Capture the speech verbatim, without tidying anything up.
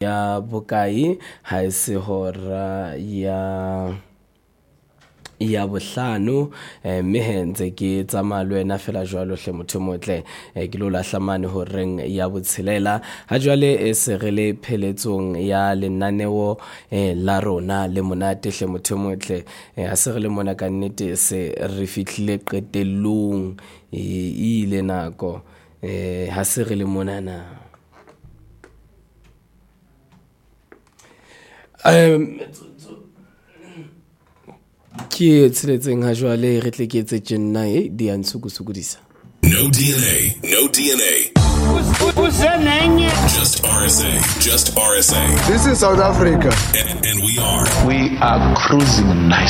ya bokai ha se hora ya ya bohlano eh mehenze ke tsamalo ena fela jwalo hle motho motle ke lo lahlamane ho reng ya botshelela ha jwale e se re le pheletsong ya lenaneo eh la rona le monate hle motho motle ha se re le mona ka nnete se re fihlile qetellong e ile nako eh ha se re le mona na um ke tseletseng ha jwale re tle ke etse tjena e di a ntsukusukudisa. No D N A, no D N A. Who's your name? Just R S A, just R S A. This is South Africa. And, and we are. We are cruising nice.